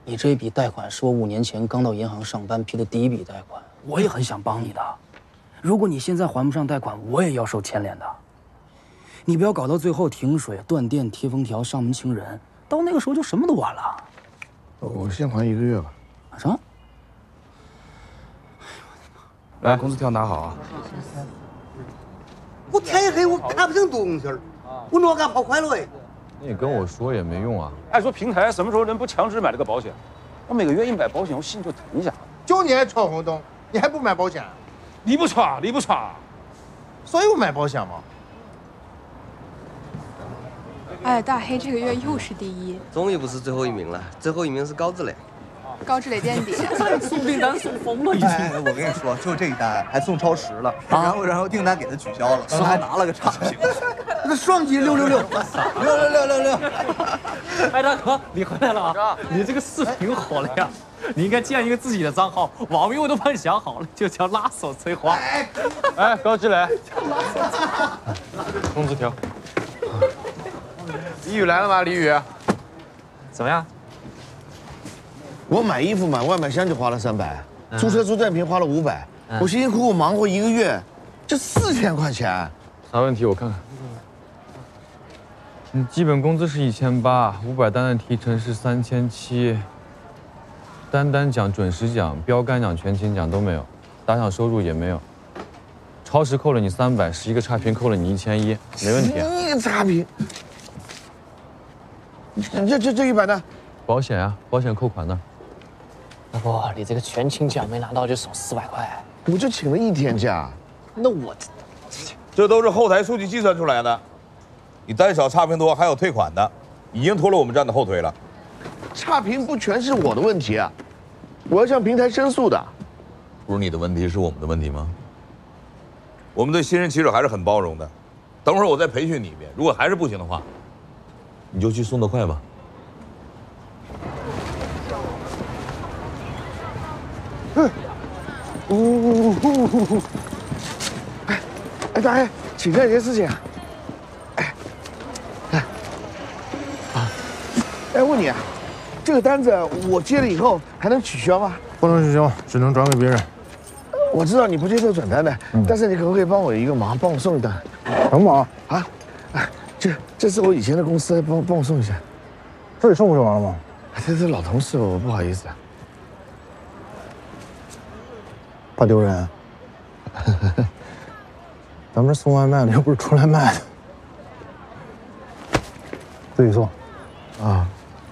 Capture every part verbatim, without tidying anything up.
你这笔贷款是我五年前刚到银行上班批的第一笔贷款，我也很想帮你的。如果你现在还不上贷款，我也要受牵连的。你不要搞到最后停水、断电、贴封条、上门请人，到那个时候就什么都晚了。 我先还一个月吧。 什么？ 来，工资条拿好啊！ 我天一黑我看不清东西儿，我哪敢跑快乐呀？ 你跟我说也没用啊。 按说平台什么时候能不强制买这个保险？我每个月一买保险，我心就疼一下。 就你还闯红灯，你还不买保险？ 你不闯，你不闯， 所以我买保险嘛。 哎，大黑这个月又是第一， 终于不是最后一名了，最后一名是高志磊。 高志磊垫底， 送订单送疯了已经。 哎，我跟你说，就这一单还送超时了，然后然后订单给他取消了，然后还拿了个差评。 那双击六六六，六六六六六。 哎，大哥，你回来了啊！你这个视频火了呀！你应该建一个自己的账号，网名我都帮你想好了，就叫拉手催花。 哎，高志磊，工资条。李宇来了吗？李宇， 怎么样？ 我买衣服买外卖箱就花了三百，租车租占屏花了五百，我辛辛苦苦忙活一个月，就四千块钱。 啥问题？我看看。你基本工资是一千八，五百单的提成是三千七，单单奖、准时奖、标杆奖、全勤奖都没有，打赏收入也没有，超时扣了你三百，十一个差评扣了你一千一，没问题。 一个差评，这这这一百呢？ 保险啊，保险扣款呢。 大哥，你这个全勤奖没拿到就少四百块。 我就请了一天假。 那我这都是后台数据计算出来的。你单少差评多，还有退款的，已经拖了我们站的后腿了。 差评不全是我的问题啊，我要向平台申诉的。 不是你的问题，是我们的问题吗？我们对新人骑手还是很包容的。等会儿我再培训你一遍，如果还是不行的话，你就去送得快吧。 嗯，呜呜呜呜呜！哎哎，大黑，请教一件事情啊。哎，哎，啊，哎，问你啊，这个单子我接了以后还能取消吗？ 不能取消，只能转给别人。 我知道你不接受转单的，嗯、但是你可不可以帮我一个忙，帮我送一单？ 什么忙啊？哎，这这是我以前的公司，帮帮我送一下。 这里送不就完了吗？ 这是老同事，我不好意思。 怕丢人？咱们这送外卖的又不是出来卖的，自己送。 啊。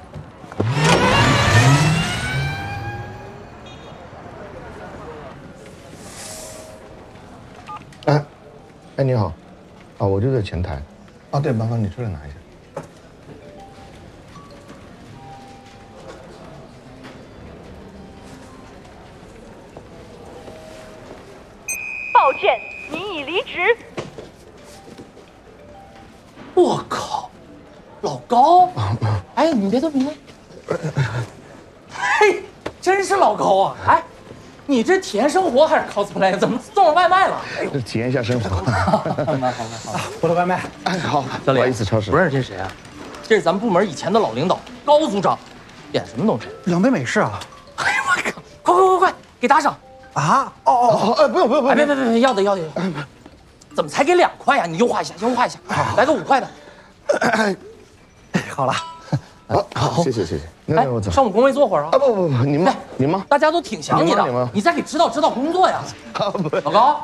哎，哎，你好，啊，我就在前台。啊，对，麻烦你出来拿一下。 抱歉，您已离职。 我靠，老高！哎，你别动，别动。嘿，真是老高啊！哎，你这体验生活还是 cosplay？ 怎么送外卖了？ 体验一下生活。 好嘛，好嘛，好。我的外卖。 哎，好， 小李， 不好意思，超市。 不认识这是谁啊？这是咱们部门以前的老领导高组长，点什么东西？ 两杯美式啊！ 哎呀，我靠！快快快快，给打赏！ 啊！哦哦哦！ 哎，不用不用不用！ 别别别别，要的要的。怎么才给两块呀？你优化一下，优化一下，来个五块的。 好了， 好，好，谢谢谢谢。那我走。 上我工位坐会儿啊！ 啊不不不，你忙你忙， 大家都挺想你的，你再给指导指导工作呀。老高，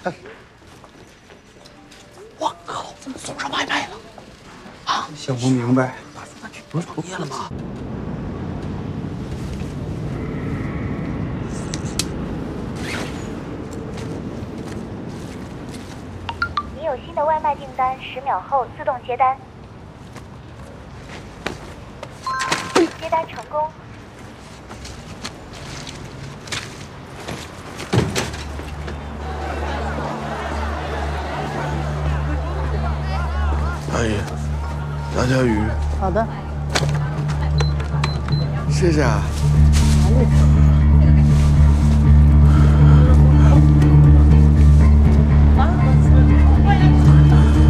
我靠，怎么送上外卖了？啊， 想不明白， 那去不是创业了吗？ 您有新的外卖订单，十秒后自动接单。接单成功。 阿姨，两条鱼。 好的。 谢谢啊。 哪里？